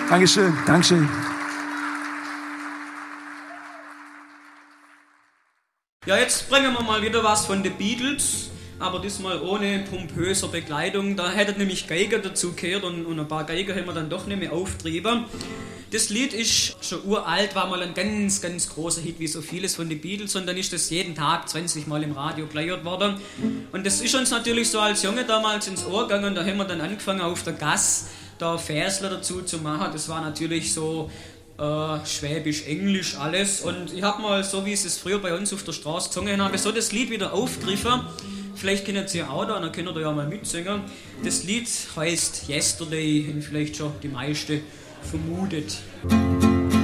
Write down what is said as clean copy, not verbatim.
Dankeschön, Dankeschön. Ja, jetzt bringen wir mal wieder was von den Beatles, aber diesmal ohne pompöser Begleitung. Da hätte nämlich Geiger dazu gehört und ein paar Geiger hätten wir dann doch nicht mehr auftrieben. Das Lied ist schon uralt, war mal ein ganz, ganz großer Hit, wie so vieles von den Beatles, und dann ist das jeden Tag 20 Mal im Radio geleiert worden. Und das ist uns natürlich so als Junge damals ins Ohr gegangen, da haben wir dann angefangen auf der Gasse da Versler dazu zu machen. Das war natürlich so Schwäbisch, Englisch, alles. Und ich habe mal, so wie es früher bei uns auf der Straße gesungen habe, so das Lied wieder aufgegriffen. Vielleicht kennt ihr auch da, dann könnt ihr ja mal mitsingen. Das Lied heißt Yesterday, haben vielleicht schon die meisten vermutet.